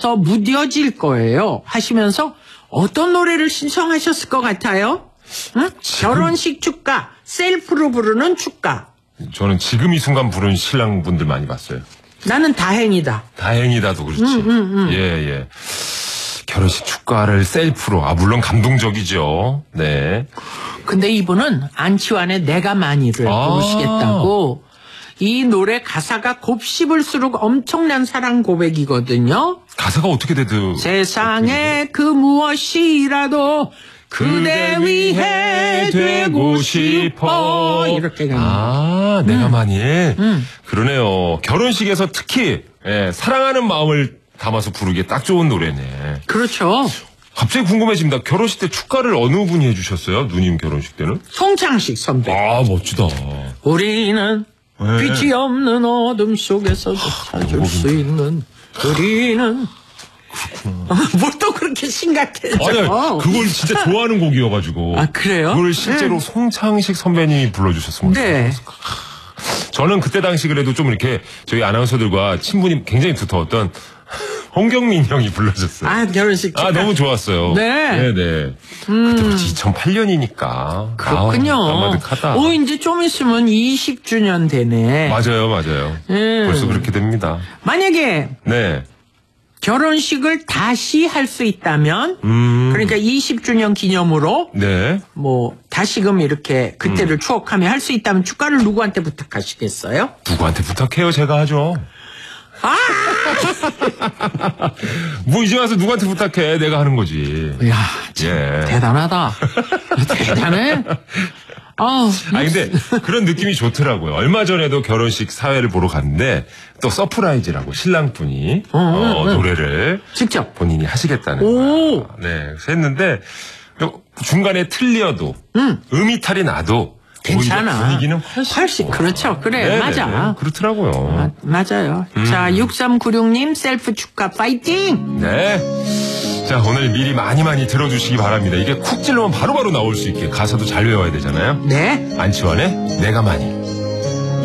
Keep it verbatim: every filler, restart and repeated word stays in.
더 무뎌질 거예요. 하시면서 어떤 노래를 신청하셨을 것 같아요? 응? 지금... 결혼식 축가, 셀프로 부르는 축가. 저는 지금 이 순간 부른 신랑분들 많이 봤어요. 나는 다행이다. 다행이다도 그렇지. 음, 음, 음. 예, 예. 결혼식 축가를 셀프로. 아, 물론 감동적이죠. 네. 근데 이분은 안치환의 내가 많이를 아. 부르시겠다고. 이 노래 가사가 곱씹을수록 엄청난 사랑 고백이거든요. 가사가 어떻게 되든. 세상에 그 무엇이라도 그대 위해 되고 싶어. 이렇게 가는 아, 내가 음. 많이. 음. 그러네요. 결혼식에서 특히 예, 사랑하는 마음을 담아서 부르기에 딱 좋은 노래네. 그렇죠. 갑자기 궁금해집니다. 결혼식 때 축가를 어느 분이 해주셨어요? 누님 결혼식 때는? 송창식 선배. 아, 멋지다. 우리는 네. 빛이 없는 어둠 속에서도 찾을 수 있는 우리는 뭘 또 그렇게 심각해져. 아니, 그걸 진짜 좋아하는 곡이어가지고. 아, 그래요? 그걸 실제로 네. 송창식 선배님이 불러주셨습니다. 네. 저는 그때 당시 그래도 좀 이렇게 저희 아나운서들과 친분이 굉장히 두터웠던 홍경민 형이 불러줬어요. 아, 결혼식 축가. 아, 너무 좋았어요. 네. 네네. 음. 그때 벌써 이천팔 년이니까. 그렇군요. 아, 까마득하다. 오, 이제 좀 있으면 이십 주년 되네. 맞아요, 맞아요. 음. 벌써 그렇게 됩니다. 만약에. 네. 결혼식을 다시 할 수 있다면. 음. 그러니까 이십 주년 기념으로. 네. 뭐, 다시금 이렇게 그때를 음. 추억하며 할 수 있다면 축가를 누구한테 부탁하시겠어요? 누구한테 부탁해요? 제가 하죠. 아! 뭐 이제 와서 누구한테 부탁해? 내가 하는 거지. 이야, 참 예. 대단하다. 대단해. 아, 아니 근데 그런 느낌이 좋더라고요. 얼마 전에도 결혼식 사회를 보러 갔는데 또 서프라이즈라고 신랑분이 어, 어, 어, 노래를 직접 본인이 하시겠다는 오. 거야. 네, 그래서 했는데 중간에 틀려도 음. 음이탈이 나도 괜찮아. 분위기는 훨씬, 훨씬 그렇죠. 그래. 네네. 맞아. 그렇더라고요. 마, 맞아요. 음. 자, 육삼구육 님 셀프 축가 파이팅. 네. 자, 오늘 미리 많이 많이 들어주시기 바랍니다. 이게 쿡 찔러면 바로바로 나올 수 있게 가사도 잘 외워야 되잖아요. 네. 안치환의 내가 많이.